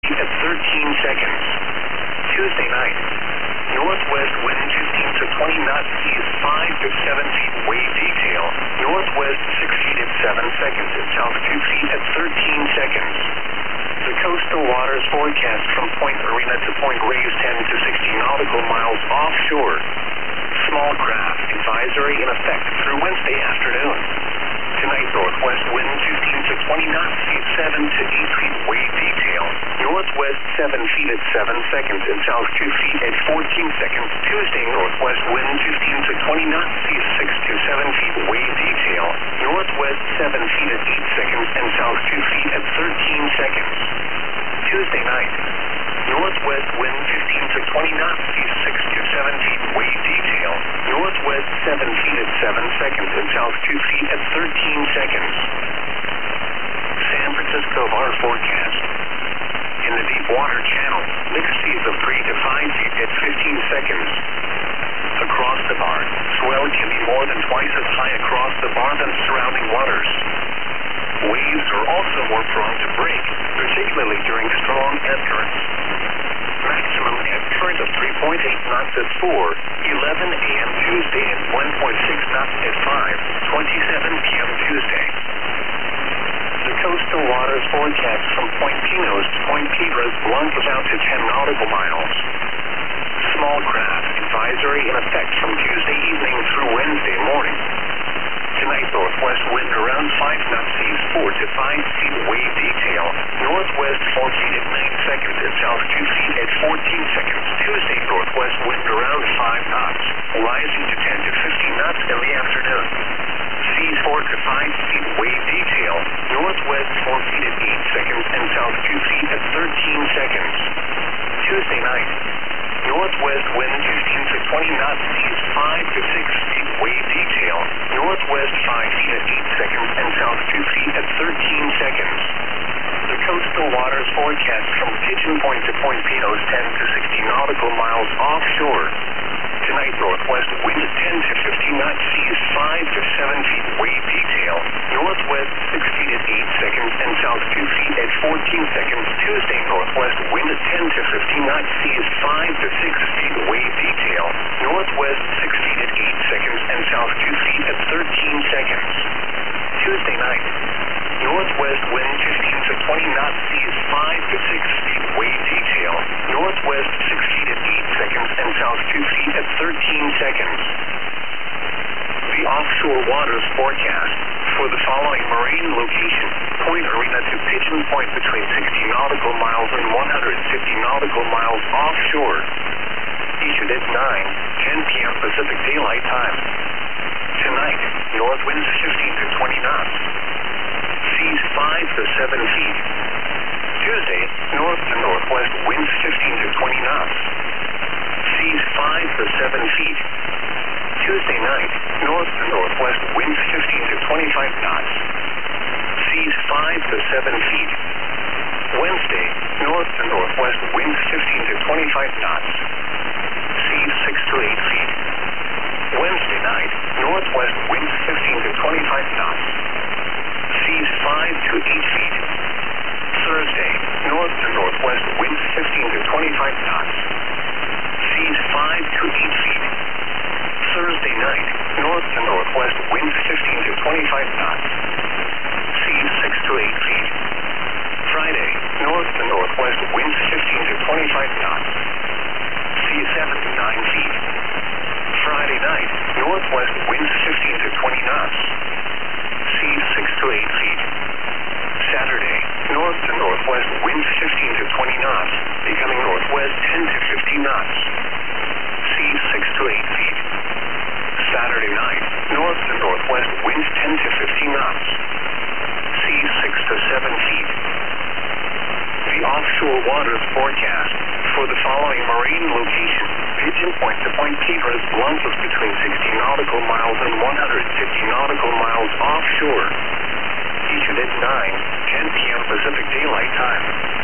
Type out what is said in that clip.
feet at 13 seconds. Tuesday night, northwest wind 15 to 20 knots, seas 5 to 7 feet, wave detail, northwest 6 feet at 7 seconds, and south 2 feet at 13 seconds. The coastal waters forecast from Point Arena to Point Reyes 10 to 60 nautical miles offshore. Small craft advisory in effect through Wednesday afternoon. Tonight, northwest wind 15 to 20 knots, seas 7 to 8 feet, wave detail, northwest 7 feet at 7 seconds, and south 2 feet at 14 seconds. Tuesday, northwest wind 15 to 20 knots, seas 6 to 7 feet, wave detail, northwest 7 feet at 8 seconds, and south 2 feet at 13 seconds. Tuesday night, northwest wind 15 to 20 knots, seas 6 to 7 feet, wave detail, northwest 7 feet at 7 seconds, and south 2 feet at 13 seconds. San Francisco VAR forecast. In the deep water channel, mixed seas of 3 to 5 feet at 15 seconds. Across the bar, swell can be more than twice as high across the bar than surrounding waters. Waves are also more prone to break, particularly during strong ebb currents. Maximum ebb current of 3.8 knots at 4:11 a.m. Tuesday and 1.6 knots at 5:27 p.m. Tuesday. The coastal waters forecast from Point Pinos to Point Piedras plunges out to 10 nautical miles. Small craft advisory in effect from Tuesday evening through Wednesday morning. Tonight, northwest wind around 5 knots, seas 4 to 5 feet, wave detail, northwest 4 feet at 9 seconds, and south 2 feet at 14 seconds. Tuesday, northwest wind around 5 knots, rising to 10 to 15 knots in the afternoon. Seas 4 to 5 feet, wave detail, northwest 4 feet at 8 seconds, and south 2 feet at 13 seconds. Tuesday night, northwest wind 15 to 20 knots, seas 5 to 6 feet, wave detail, northwest 5 feet at 8 seconds, and south 2 feet at 13 seconds. The coastal waters forecast from Pigeon Point to Point Pinos 10 to 60 nautical miles offshore. Tonight, northwest wind 10 to 15 knots, seas 5 to 7 feet, wave detail, northwest 6 feet at 8 seconds, and south 2 feet at 14 seconds. Tuesday, northwest wind 10 to 15 knots, seas 5 to 6 feet, wave detail, northwest 6 feet at 8 seconds, and south 2 feet at 13 seconds. Tuesday night, northwest wind 15 to 20 knots, seas 5 to 6 feet, wave detail, northwest 6 feet at 8 seconds, and south 2 feet at 13 seconds. The offshore waters forecast for the following marine location: Point Arena to Pigeon Point between 60 nautical miles and 150 nautical miles offshore. Issued at 9:10 p.m. Pacific Daylight Time. Tonight, north winds 15 to 20 knots. Seas 5 to 7 feet. Tuesday, north to northwest winds 15 to 20 knots. Seas 5 to 7 feet. Tuesday night, north to northwest winds 15 to 25 knots. Seas 5 to 7 feet. Wednesday, north to northwest winds 15 to 25 knots. Seas 6 to 8 feet. Wednesday night, northwest winds 15 to 25 knots. Seas 5 to 8 feet. Thursday, north to northwest winds 15 to 25 knots. Seas 5 to 8 feet. Thursday night, north to northwest winds 15 to 25 knots. Seas 6 to 8 feet. Friday, north to northwest winds 15 to 25 knots. Seas 7 to 9 feet. Friday night, northwest winds 15 to 20 knots. Seas 6 to 8 feet. Saturday, north to northwest winds 15 to 20 knots, becoming northwest 10 to 15 knots. Seas 6 to 8 feet. Saturday night, north to northwest winds 10 to 15 knots. Seas 6 to 7 feet. The offshore waters forecast for the following marine location: Pigeon Point to Point Piedras plunges between 60 nautical miles and 150 nautical miles offshore. Issued at 9:10 p.m. Pacific Daylight Time.